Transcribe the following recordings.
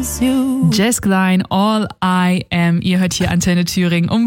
Jess Klein, All I Am. Ihr hört hier Antenne Thüringen um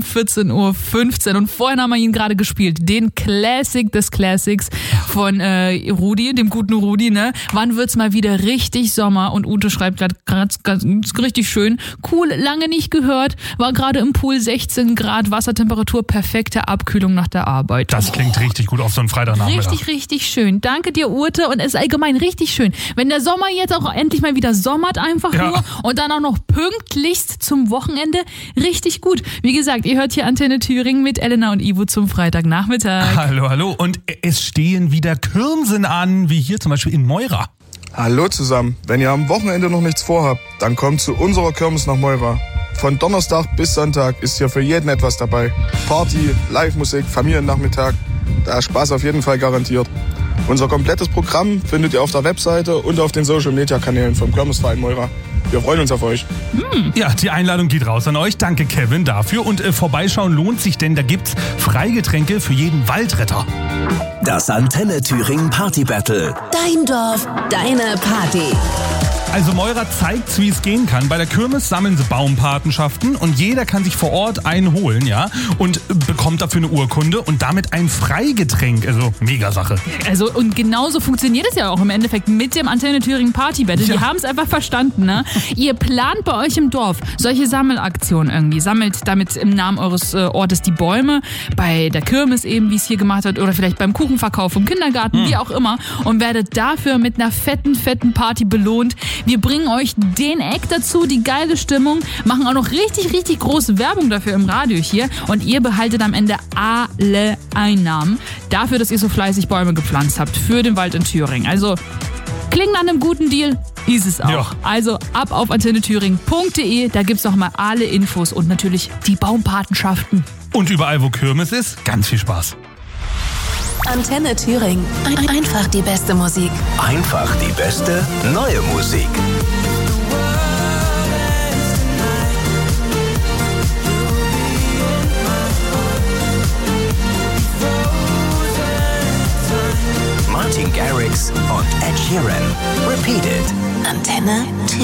14.15 Uhr. Und vorhin haben wir ihn gerade gespielt. Den Classic des Classics von Rudi, dem guten Rudi, ne? Wann wird's mal wieder richtig Sommer? Und Ute schreibt gerade ganz richtig schön. Cool, lange nicht gehört. War gerade im Pool, 16 Grad, Wassertemperatur, perfekte Abkühlung nach der Arbeit. Das klingt richtig gut auf so einen Freitagnachmittag. Richtig schön. Danke dir, Ute. Und es ist allgemein richtig schön. Wenn der Sommer jetzt auch endlich mal wieder sommert einfach nur und dann auch noch pünktlichst zum Wochenende, richtig gut. Wie gesagt, ihr hört hier Antenne Thüringen mit Elena und Ivo zum Freitagnachmittag. Hallo. Und es stehen wieder Kirmsen an, wie hier zum Beispiel in Meura. Hallo zusammen. Wenn ihr am Wochenende noch nichts vorhabt, dann kommt zu unserer Kirmes nach Meura. Von Donnerstag bis Sonntag ist hier für jeden etwas dabei. Party, Live-Musik, Familiennachmittag. Da ist Spaß auf jeden Fall garantiert. Unser komplettes Programm findet ihr auf der Webseite und auf den Social-Media-Kanälen vom Kirmesverein Meura. Wir freuen uns auf euch. Ja, die Einladung geht raus an euch. Danke, Kevin, dafür. Und vorbeischauen lohnt sich, denn da gibt's Freigetränke für jeden Waldretter. Das Antenne Thüringen Party Battle. Dein Dorf, deine Party. Also Meura zeigt, wie es gehen kann. Bei der Kirmes sammeln sie Baumpatenschaften und jeder kann sich vor Ort einen holen, ja, und bekommt dafür eine Urkunde und damit ein Freigetränk. Also mega Sache. Also und genauso funktioniert es ja auch im Endeffekt mit dem Antenne Thüringen Party Battle. Die haben es einfach verstanden, ne? Ihr plant bei euch im Dorf solche Sammelaktionen irgendwie. Sammelt damit im Namen eures Ortes die Bäume. Bei der Kirmes eben, wie es hier gemacht hat, oder vielleicht beim Kuchenverkauf im Kindergarten, wie auch immer. Und werdet dafür mit einer fetten Party belohnt. Wir bringen euch den Eck dazu, die geile Stimmung, machen auch noch richtig große Werbung dafür im Radio hier und ihr behaltet am Ende alle Einnahmen dafür, dass ihr so fleißig Bäume gepflanzt habt für den Wald in Thüringen. Also klingt nach einem guten Deal, ist es auch. Ja. Also ab auf antennethüringen.de, da gibt's noch mal alle Infos und natürlich die Baumpatenschaften. Und überall, wo Kirmes ist, ganz viel Spaß. Antenne Thüringen. Einfach die beste Musik. Einfach die beste neue Musik. Martin Garrix und Ed Sheeran. Repeat it. Antenne Thüringen.